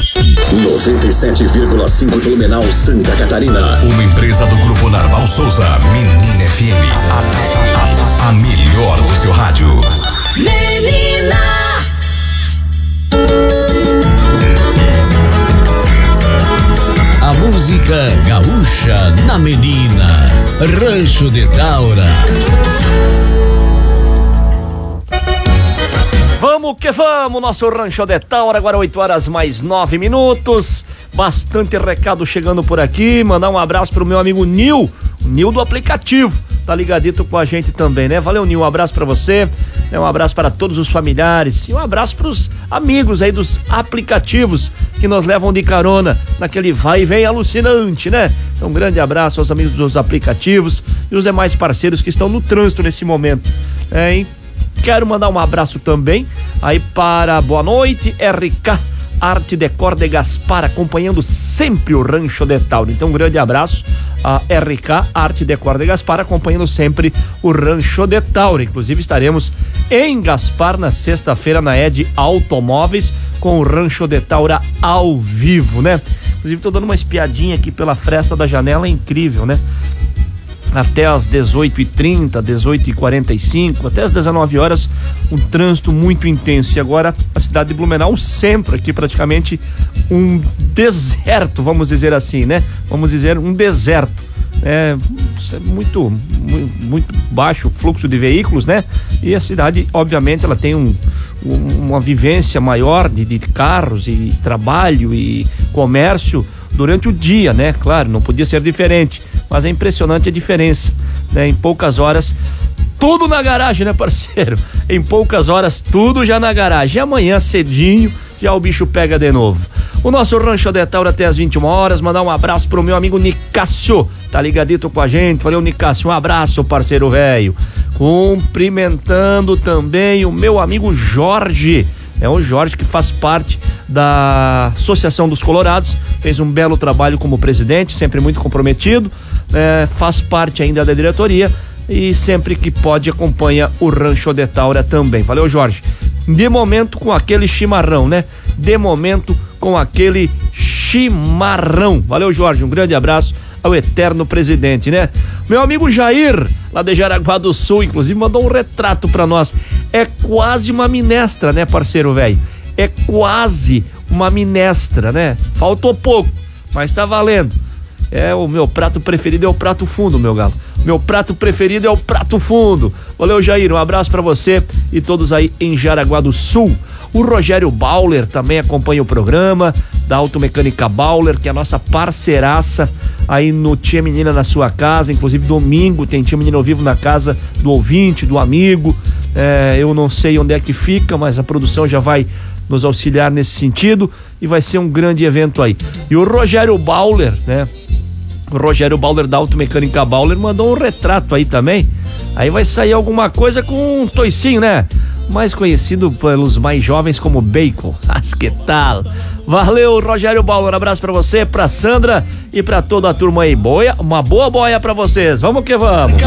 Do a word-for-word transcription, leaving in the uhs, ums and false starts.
noventa e sete vírgula cinco Blumenau, Santa Catarina. Uma empresa do Grupo Narval Souza, Menina F M. A, a, a, a melhor do seu rádio. Menina! A música gaúcha na Menina. Rancho de Taura. Vamos que vamos, nosso Rancho de Taura, agora oito horas mais nove minutos. Bastante recado chegando por aqui. Mandar um abraço pro meu amigo Nil, o Nil do aplicativo. Tá ligadito com a gente também, né? Valeu, Nil, um abraço pra você, né? Um abraço para todos os familiares e um abraço pros amigos aí dos aplicativos que nos levam de carona naquele vai e vem alucinante, né? Então, um grande abraço aos amigos dos aplicativos e os demais parceiros que estão no trânsito nesse momento, é, hein? Quero mandar um abraço também aí para Boa Noite, R K Arte Decor de Gaspar, acompanhando sempre o Rancho de Taura. Então, um grande abraço a R K Arte Decor de Gaspar, acompanhando sempre o Rancho de Taura. Inclusive, estaremos em Gaspar na sexta-feira na Ed Automóveis com o Rancho de Taura ao vivo, né? Inclusive, tô dando uma espiadinha aqui pela fresta da janela, é incrível, né? Até às dezoito e trinta, dezoito e quarenta e cinco, até às dezenove horas, um trânsito muito intenso. E agora a cidade de Blumenau, o centro aqui, praticamente um deserto, vamos dizer assim, né? Vamos dizer um deserto. É muito, muito, muito baixo o fluxo de veículos, né? E a cidade, obviamente, ela tem um, uma vivência maior de, de carros e trabalho e comércio durante o dia, né? Claro, não podia ser diferente, mas é impressionante a diferença, né? Em poucas horas, tudo na garagem, né, parceiro? Em poucas horas, tudo já na garagem. E amanhã, cedinho, já o bicho pega de novo. O nosso Rancho de Taura até às vinte e uma horas. Mandar um abraço pro meu amigo Nicásio, tá ligadito com a gente. Valeu, Nicásio, um abraço, parceiro velho. Cumprimentando também o meu amigo Jorge. É o Jorge que faz parte da Associação dos Colorados, fez um belo trabalho como presidente, sempre muito comprometido, é, faz parte ainda da diretoria e sempre que pode acompanha o Rancho de Taura também. Valeu, Jorge. De momento com aquele chimarrão, né? De momento com aquele chimarrão. Valeu, Jorge, um grande abraço ao eterno presidente, né? Meu amigo Jair, lá de Jaraguá do Sul, inclusive, mandou um retrato pra nós. É quase uma minestra, né, parceiro velho? É quase uma minestra, né? Faltou pouco, mas tá valendo. É, o meu prato preferido é o prato fundo, meu galo. Meu prato preferido é o prato fundo. Valeu, Jair, um abraço pra você e todos aí em Jaraguá do Sul. O Rogério Bauler também acompanha o programa da Automecânica Bauler, que é a nossa parceiraça aí no Tia Menina na sua casa. Inclusive domingo tem Tia Menina ao vivo na casa do ouvinte, do amigo. É, eu não sei onde é que fica, mas a produção já vai nos auxiliar nesse sentido e vai ser um grande evento aí. E o Rogério Bauler, né? O Rogério Bauler da Automecânica Bauler mandou um retrato aí também. Aí vai sair alguma coisa com um toicinho, né? Mais conhecido pelos mais jovens como Bacon. Mas que tal? Valeu, Rogério Bauer, um abraço pra você, pra Sandra e pra toda a turma aí. Boia, uma boa boia pra vocês. Vamos que vamos.